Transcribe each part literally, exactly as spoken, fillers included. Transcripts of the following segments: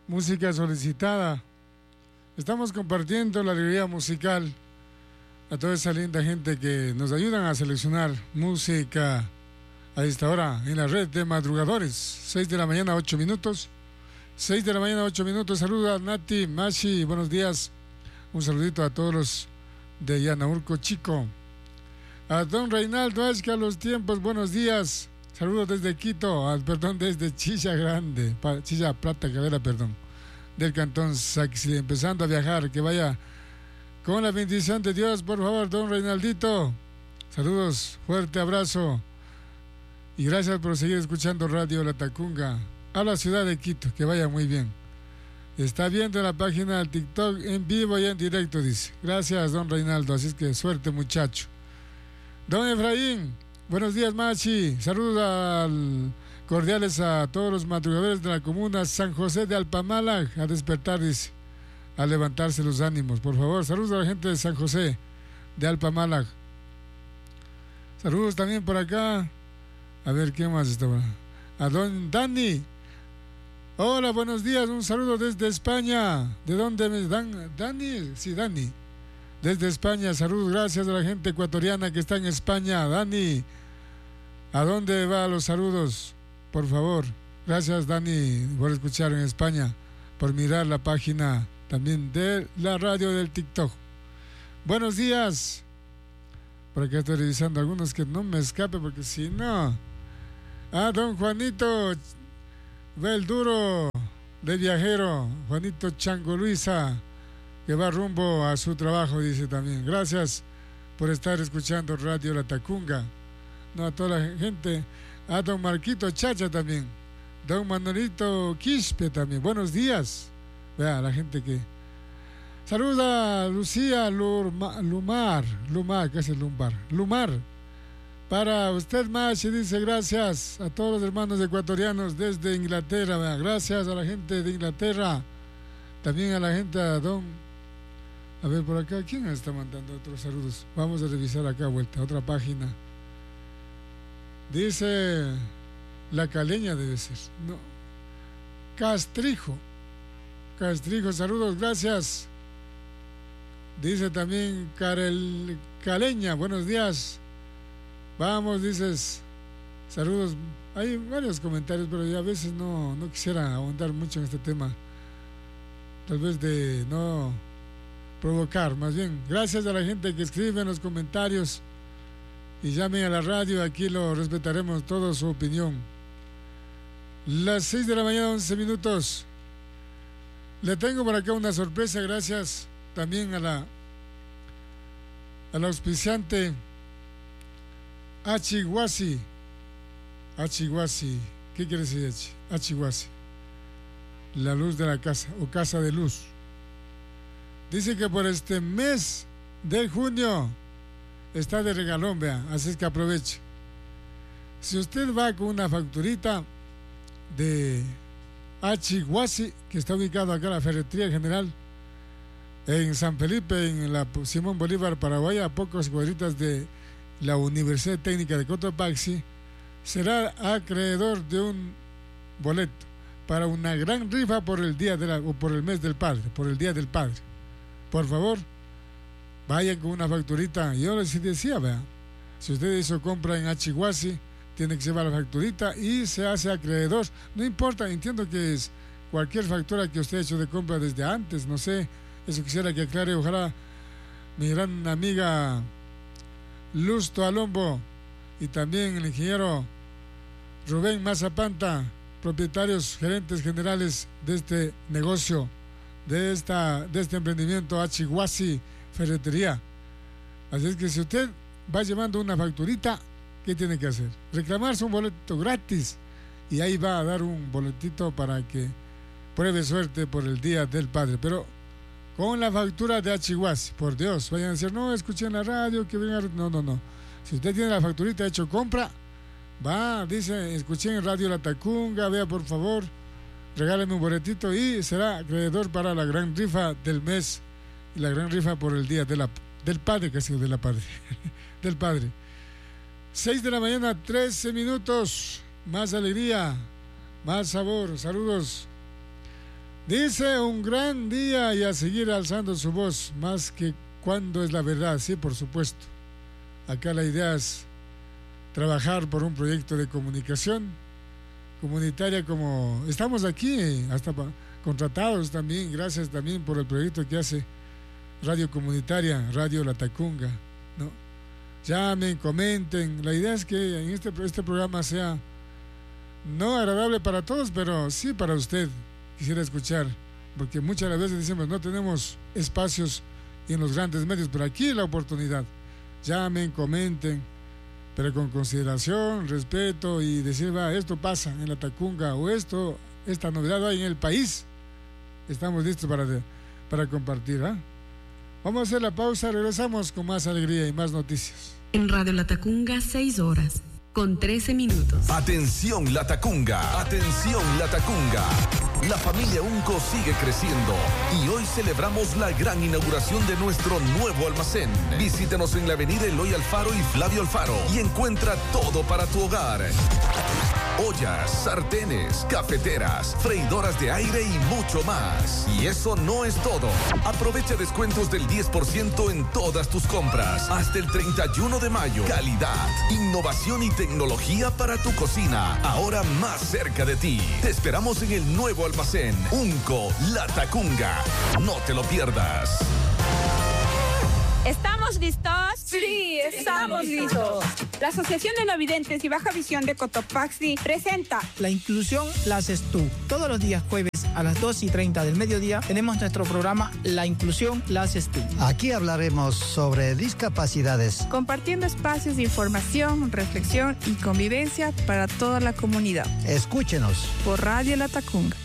música solicitada. Estamos compartiendo la alegría musical a toda esa linda gente que nos ayudan a seleccionar música a esta hora en la red de madrugadores. seis de la mañana, ocho minutos. seis de la mañana, ocho minutos. Saludos a Nati, Mashi, buenos días. Un saludito a todos los de Yanaurco Chico. A don Reinaldo Ashka, los tiempos, buenos días. Saludos desde Quito, ah, perdón, desde Chilla Grande, pa, Chilla Plata, Calera, perdón, del cantón Saxi, empezando a viajar, que vaya con la bendición de Dios, por favor, don Reinaldito. Saludos, fuerte abrazo y gracias por seguir escuchando Radio La Tacunga a la ciudad de Quito, que vaya muy bien. Está viendo la página del TikTok en vivo y en directo, dice. Gracias, don Reinaldo, así es que suerte, muchacho. Don Efraín, buenos días, Machi. Saludos al, cordiales a todos los madrugadores de la comuna San José de Alpamala, a despertar, dice, a levantarse los ánimos, por favor. Saludos a la gente de San José de Alpamala. Saludos también por acá. A ver, ¿qué más está? A don Dani. Hola, buenos días, un saludo desde España. ¿De dónde me dan? Dani, sí, Dani. Desde España, saludos, gracias a la gente ecuatoriana que está en España. Dani, ¿a dónde va los saludos? Por favor, gracias, Dani, por escuchar en España, por mirar la página también de la radio del TikTok. Buenos días. Por acá estoy revisando algunos que no me escape, porque si no... Ah, don Juanito Belduro, de viajero, Juanito Chango Luisa, que va rumbo a su trabajo, dice también. Gracias por estar escuchando Radio La Tacunga. No, a toda la gente. A don Marquito Chacha también. Don Manuelito Quispe también. Buenos días. Vea, la gente que... Saluda a Lucía Lurma, Lumar. Lumar, ¿qué es el Lumbar? Lumar. Para usted, Machi, dice gracias a todos los hermanos ecuatorianos desde Inglaterra. Vea, gracias a la gente de Inglaterra. También a la gente, a don... A ver, por acá, ¿quién está mandando otros saludos? Vamos a revisar acá, vuelta, otra página. Dice... La Caleña debe ser. No. Castrijo. Castrijo, saludos, gracias. Dice también Karel Caleña, buenos días. Vamos, dices. Saludos. Hay varios comentarios, pero yo a veces no, no quisiera ahondar mucho en este tema. Tal vez de no... provocar, más bien, gracias a la gente que escribe en los comentarios y llamen a la radio, aquí lo respetaremos toda su opinión. Las seis de la mañana, once minutos. Le tengo por acá una sorpresa, gracias también a la al auspiciante Achiguasi. Achiguasi, ¿qué quiere decir Achiguasi? La luz de la casa, o casa de luz. Dice que por este mes de junio está de regalón, vea, así es que aproveche. Si usted va con una facturita de Achiguasi, que está ubicado acá en la Ferretería General, en San Felipe, en la Simón Bolívar, Paraguay, a pocas cuadritas de la Universidad Técnica de Cotopaxi, será acreedor de un boleto para una gran rifa por el día de la, o por el mes del padre, por el día del padre. Por favor, vayan con una facturita. Yo les decía, vea, si usted hizo compra en Achiguasi, tiene que llevar la facturita y se hace acreedor. No importa, entiendo que es cualquier factura que usted ha hecho de compra desde antes, no sé, eso quisiera que aclare, ojalá mi gran amiga Luz Toalombo y también el ingeniero Rubén Mazapanta, propietarios, gerentes generales de este negocio, de esta de este emprendimiento Achiguasi Ferretería. Así es que si usted va llevando una facturita, ¿qué tiene que hacer? Reclamarse un boleto gratis y ahí va a dar un boletito para que pruebe suerte por el Día del Padre, pero con la factura de Achiguasi. Por Dios, vayan a decir, no, escuchen la radio, que venga, no, no, no. Si usted tiene la facturita hecho compra, va, dice, escuchen en Radio La Tacunga, vea por favor, regáleme un boletito y será acreedor para la gran rifa del mes y la gran rifa por el Día de la, del Padre, casi de la Padre, del Padre. seis de la mañana, trece minutos, más alegría, más sabor, saludos Dice, un gran día y a seguir alzando su voz, más que cuando es la verdad. Sí, por supuesto. Acá la idea es trabajar por un proyecto de comunicación comunitaria, como estamos aquí, hasta contratados también, gracias también por el proyecto que hace Radio Comunitaria, Radio Latacunga, ¿no? Llamen, comenten. La idea es que en este, este programa sea no agradable para todos, pero sí para usted. Quisiera escuchar, porque muchas veces decimos no tenemos espacios en los grandes medios, pero aquí la oportunidad. Llamen, comenten, pero con consideración, respeto y decir, va, esto pasa en la Tacunga o esto, esta novedad hay en el país. Estamos listos para, para compartir, ¿eh? Vamos a hacer la pausa, regresamos con más alegría y más noticias. En Radio Latacunga, seis horas, con trece minutos. Atención Latacunga, atención Latacunga. La familia Unco sigue creciendo y hoy celebramos la gran inauguración de nuestro nuevo almacén. Visítenos en la avenida Eloy Alfaro y Flavio Alfaro y encuentra todo para tu hogar. Ollas, sartenes, cafeteras, freidoras de aire y mucho más. Y eso no es todo. Aprovecha descuentos del diez por ciento en todas tus compras. Hasta el treinta y uno de mayo. Calidad, innovación y tecnología para tu cocina. Ahora más cerca de ti. Te esperamos en el nuevo almacén. Unco, Latacunga. No te lo pierdas. ¿Estamos listos? Sí, estamos listos. La Asociación de No Videntes y Baja Visión de Cotopaxi presenta La inclusión la haces tú. Todos los días jueves a las dos y treinta del mediodía tenemos nuestro programa La inclusión la haces tú. Aquí hablaremos sobre discapacidades, compartiendo espacios de información, reflexión y convivencia para toda la comunidad. Escúchenos por Radio Latacunga.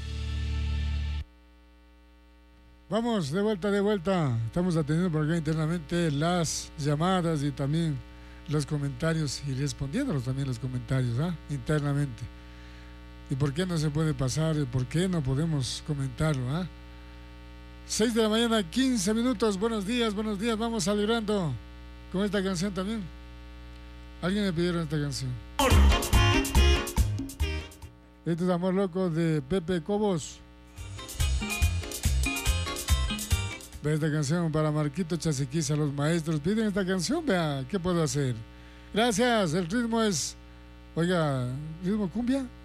Vamos, de vuelta, de vuelta. Estamos atendiendo por acá internamente las llamadas y también los comentarios y respondiéndolos también los comentarios, ¿ah? Internamente. ¿Y por qué no se puede pasar? ¿Y por qué no podemos comentarlo? ¿Ah? seis de la mañana, quince minutos. Buenos días, buenos días. Vamos celebrando con esta canción también. Alguien me pidieron esta canción. Este es Amor Loco de Pepe Cobos. Ve esta canción para Marquito Chasequiza, los maestros piden esta canción, vea, ¿qué puedo hacer? Gracias, el ritmo es, oiga, ¿ritmo cumbia?